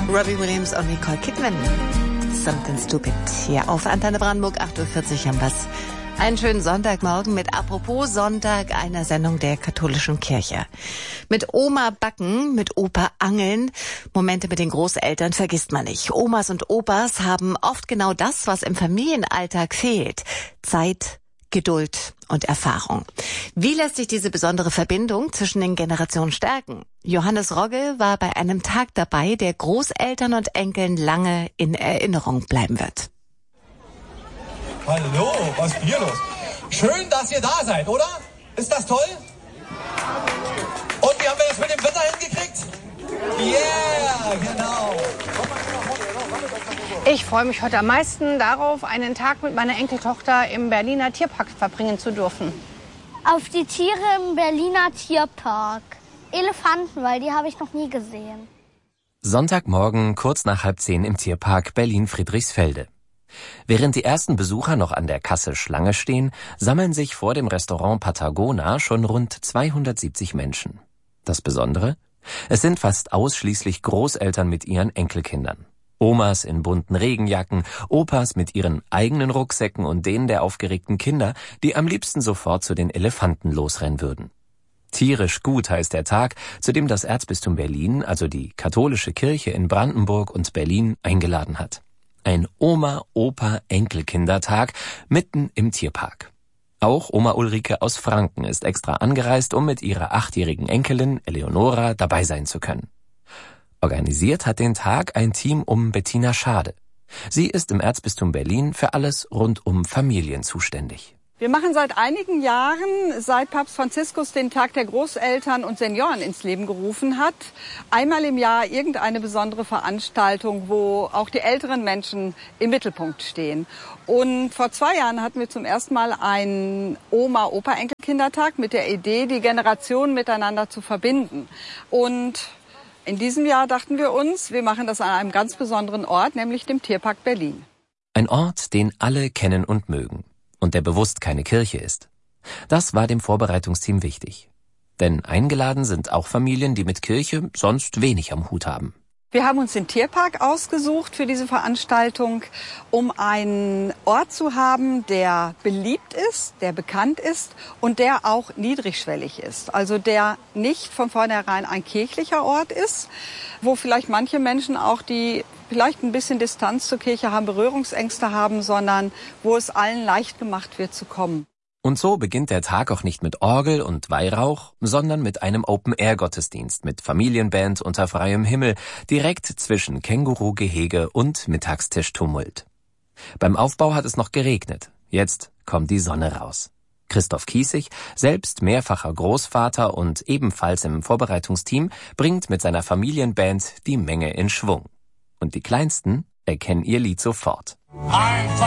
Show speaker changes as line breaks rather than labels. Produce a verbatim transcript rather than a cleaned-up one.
Robbie Williams und Nicole Kidman. Something Stupid. Hier auf Antenne Brandenburg, acht Uhr vierzig haben wir's. Einen schönen Sonntagmorgen mit Apropos Sonntag, einer Sendung der katholischen Kirche. Mit Oma backen, mit Opa angeln. Momente mit den Großeltern vergisst man nicht. Omas und Opas haben oft genau das, was im Familienalltag fehlt. Zeit, Geduld und Erfahrung. Wie lässt sich diese besondere Verbindung zwischen den Generationen stärken? Johannes Rogge war bei einem Tag dabei, der Großeltern und Enkeln lange in Erinnerung bleiben wird.
Hallo, was ist hier los? Schön, dass ihr da seid, oder? Ist das toll? Und wie haben wir das mit dem Wetter hingekriegt? Yeah, genau.
Ich freue mich heute am meisten darauf, einen Tag mit meiner Enkeltochter im Berliner Tierpark verbringen zu dürfen.
Auf die Tiere im Berliner Tierpark. Elefanten, weil die habe ich noch nie gesehen.
Sonntagmorgen kurz nach halb zehn im Tierpark Berlin-Friedrichsfelde. Während die ersten Besucher noch an der Kasse Schlange stehen, sammeln sich vor dem Restaurant Patagona schon rund zweihundertsiebzig Menschen. Das Besondere? Es sind fast ausschließlich Großeltern mit ihren Enkelkindern. Omas in bunten Regenjacken, Opas mit ihren eigenen Rucksäcken und denen der aufgeregten Kinder, die am liebsten sofort zu den Elefanten losrennen würden. Tierisch gut heißt der Tag, zu dem das Erzbistum Berlin, also die katholische Kirche in Brandenburg und Berlin, eingeladen hat. Ein Oma-Opa-Enkelkindertag mitten im Tierpark. Auch Oma Ulrike aus Franken ist extra angereist, um mit ihrer achtjährigen Enkelin Eleonora dabei sein zu können. Organisiert hat den Tag ein Team um Bettina Schade. Sie ist im Erzbistum Berlin für alles rund um Familien zuständig.
Wir machen seit einigen Jahren, seit Papst Franziskus den Tag der Großeltern und Senioren ins Leben gerufen hat, einmal im Jahr irgendeine besondere Veranstaltung, wo auch die älteren Menschen im Mittelpunkt stehen. Und vor zwei Jahren hatten wir zum ersten Mal einen Oma-Opa-Enkelkindertag mit der Idee, die Generationen miteinander zu verbinden. Und in diesem Jahr dachten wir uns, wir machen das an einem ganz besonderen Ort, nämlich dem Tierpark Berlin.
Ein Ort, den alle kennen und mögen. Und der bewusst keine Kirche ist. Das war dem Vorbereitungsteam wichtig. Denn eingeladen sind auch Familien, die mit Kirche sonst wenig am Hut haben.
Wir haben uns den Tierpark ausgesucht für diese Veranstaltung, um einen Ort zu haben, der beliebt ist, der bekannt ist und der auch niedrigschwellig ist. Also der nicht von vornherein ein kirchlicher Ort ist, wo vielleicht manche Menschen auch, die vielleicht ein bisschen Distanz zur Kirche haben, Berührungsängste haben, sondern wo es allen leicht gemacht wird zu kommen.
Und so beginnt der Tag auch nicht mit Orgel und Weihrauch, sondern mit einem Open-Air-Gottesdienst mit Familienband unter freiem Himmel, direkt zwischen Känguru-Gehege und Mittagstisch-Tumult. Beim Aufbau hat es noch geregnet. Jetzt kommt die Sonne raus. Christoph Kiesig, selbst mehrfacher Großvater und ebenfalls im Vorbereitungsteam, bringt mit seiner Familienband die Menge in Schwung. Und die Kleinsten erkennen ihr Lied sofort.
Einfach